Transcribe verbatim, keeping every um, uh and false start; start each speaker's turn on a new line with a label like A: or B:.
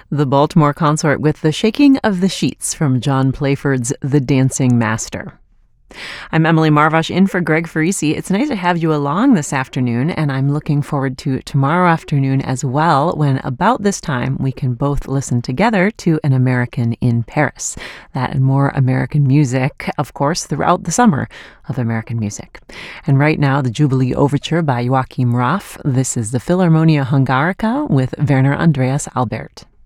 A: The Baltimore Consort with The Shaking of the Sheets from John Playford's The Dancing Master. I'm Emily Marvosh in for Greg Farisi. It's nice to have you along this afternoon, and I'm looking forward to tomorrow afternoon as well, when about this time we can both listen together to An American in Paris. That and more American music, of course, throughout the summer of American music. And right now, the Jubilee Overture by Joachim Raff. This is the Philharmonia Hungarica with Werner Andreas Albert.